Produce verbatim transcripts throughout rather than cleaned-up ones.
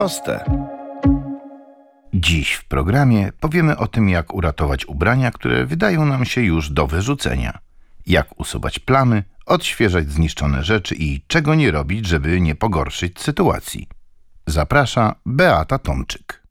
Proste. Dziś w programie powiemy o tym, jak uratować ubrania, które wydają nam się już do wyrzucenia. Jak usuwać plamy, odświeżać zniszczone rzeczy i czego nie robić, żeby nie pogorszyć sytuacji. Zaprasza Beata Tomczyk.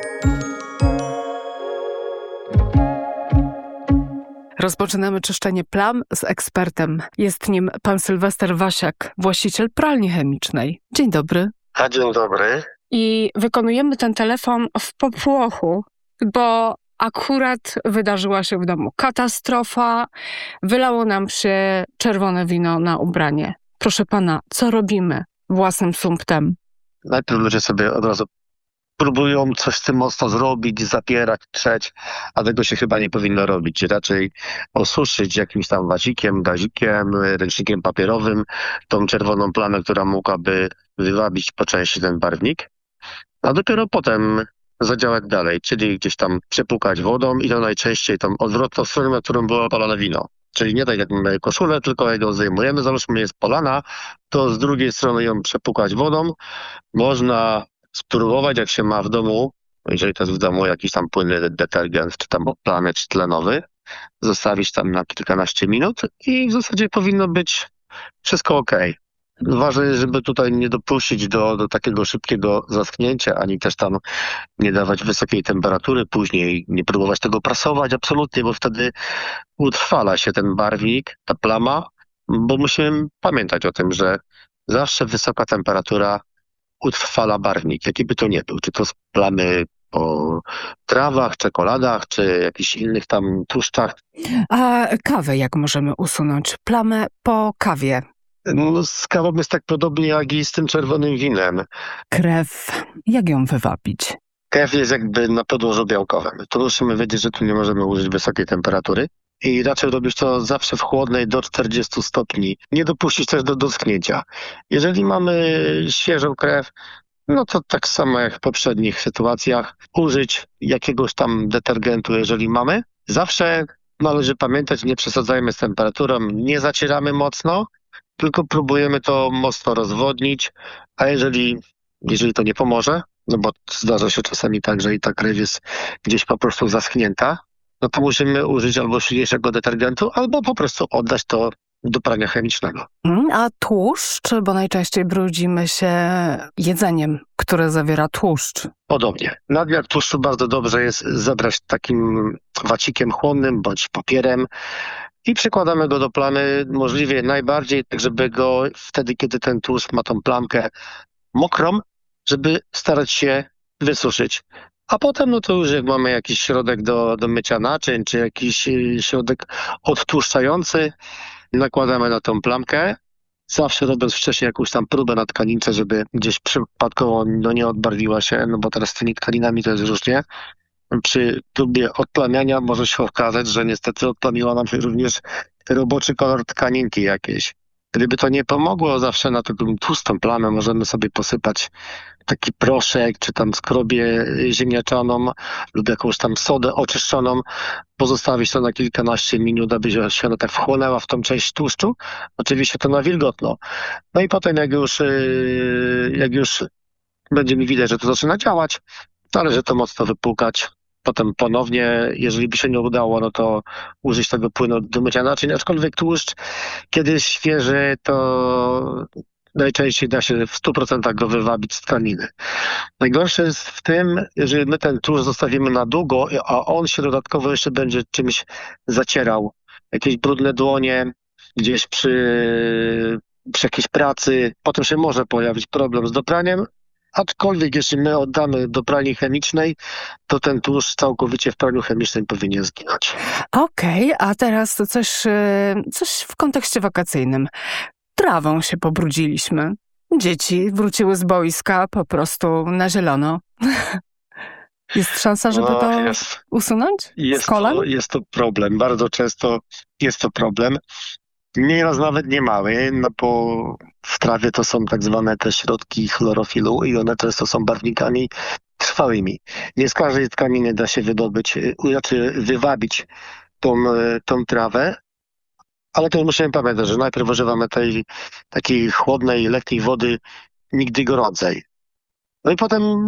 Rozpoczynamy czyszczenie plam z ekspertem. Jest nim pan Sylwester Wasiak, właściciel pralni chemicznej. Dzień dobry. A dzień dobry. I wykonujemy ten telefon w popłochu, bo akurat wydarzyła się w domu katastrofa. Wylało nam się czerwone wino na ubranie. Proszę pana, co robimy własnym sumptem? Najpierw ludzie sobie od razu próbują coś z tym mocno zrobić, zapierać, trzeć, a tego się chyba nie powinno robić. Raczej osuszyć jakimś tam wacikiem, gazikiem, ręcznikiem papierowym tą czerwoną plamę, która mogłaby wywabić po części ten barwnik, a dopiero potem zadziałać dalej, czyli gdzieś tam przepłukać wodą i to najczęściej tą odwrotną stronę, na którą było polane wino. Czyli nie tak jak mamy koszulę, tylko jak ją zdejmujemy, załóżmy jest polana, to z drugiej strony ją przepłukać wodą. Można spróbować, jak się ma w domu, jeżeli to jest w domu jakiś tam płynny detergent, czy tam oplany, czy tlenowy, zostawić tam na kilkanaście minut i w zasadzie powinno być wszystko ok. Ważne jest, żeby tutaj nie dopuścić do, do takiego szybkiego zaschnięcia, ani też tam nie dawać wysokiej temperatury później, nie próbować tego prasować absolutnie, bo wtedy utrwala się ten barwnik, ta plama, bo musimy pamiętać o tym, że zawsze wysoka temperatura utrwala barwnik, jaki by to nie był. Czy to z plamy po trawach, czekoladach, czy jakichś innych tam tłuszczach. A kawę jak możemy usunąć? Plamę po kawie. No, z kawą jest tak podobnie jak i z tym czerwonym winem. Krew, jak ją wywabić? Krew jest jakby na podłożu białkowym. Tu musimy wiedzieć, że tu nie możemy użyć wysokiej temperatury i raczej robić to zawsze w chłodnej do czterdziestu stopni. Nie dopuścić też do doschnięcia. Jeżeli mamy świeżą krew, no to tak samo jak w poprzednich sytuacjach, użyć jakiegoś tam detergentu, jeżeli mamy. Zawsze należy pamiętać, nie przesadzajmy z temperaturą, nie zacieramy mocno, tylko próbujemy to mocno rozwodnić, a jeżeli, jeżeli to nie pomoże, no bo zdarza się czasami tak, że i ta krew jest gdzieś po prostu zaschnięta, no to musimy użyć albo silniejszego detergentu, albo po prostu oddać to do prania chemicznego. A tłuszcz, bo najczęściej brudzimy się jedzeniem, które zawiera tłuszcz. Podobnie. Nadmiar tłuszczu bardzo dobrze jest zabrać takim wacikiem chłonnym bądź papierem i przykładamy go do plamy możliwie najbardziej, tak żeby go wtedy, kiedy ten tłuszcz ma tą plamkę mokrą, żeby starać się wysuszyć. A potem, no to już jak mamy jakiś środek do, do mycia naczyń, czy jakiś środek odtłuszczający, nakładamy na tą plamkę, zawsze robiąc wcześniej jakąś tam próbę na tkanince, żeby gdzieś przypadkowo no, nie odbarwiła się, no bo teraz z tymi tkaninami to jest różnie. Przy próbie odplamiania może się okazać, że niestety odplamiła nam się również roboczy kolor tkaninki jakiejś. Gdyby to nie pomogło, zawsze na taką tłustą plamę możemy sobie posypać taki proszek, czy tam skrobię ziemniaczaną lub jakąś tam sodę oczyszczoną, pozostawić to na kilkanaście minut, aby się ona tak wchłonęła w tą część tłuszczu. Oczywiście to na wilgotno. No i potem jak już, jak już będzie mi widać, że to zaczyna działać, należy to mocno wypłukać. Potem ponownie, jeżeli by się nie udało, no to użyć tego płynu do mycia naczyń, aczkolwiek tłuszcz, kiedy jest świeży, to najczęściej da się w stu procentach go wywabić z tkaniny. Najgorsze jest w tym, jeżeli my ten tłuszcz zostawimy na długo, a on się dodatkowo jeszcze będzie czymś zacierał. Jakieś brudne dłonie, gdzieś przy, przy jakiejś pracy, potem się może pojawić problem z dopraniem. Aczkolwiek jeśli my oddamy do pralni chemicznej, to ten tłuszcz całkowicie w praniu chemicznym powinien zginąć. Okej, okay, a teraz to coś, coś w kontekście wakacyjnym. Trawą się pobrudziliśmy. Dzieci wróciły z boiska po prostu na zielono. Jest szansa, żeby no, to jest, usunąć? Jest to, jest to problem. Bardzo często jest to problem. Nieraz nawet nie mały, no bo w trawie to są tak zwane te środki chlorofilu i one często są barwnikami trwałymi. Nie z każdej tkaniny da się wydobyć, znaczy wywabić tą, tą trawę, ale też musimy pamiętać, że najpierw używamy tej takiej chłodnej, lekkiej wody, nigdy gorącej. No i potem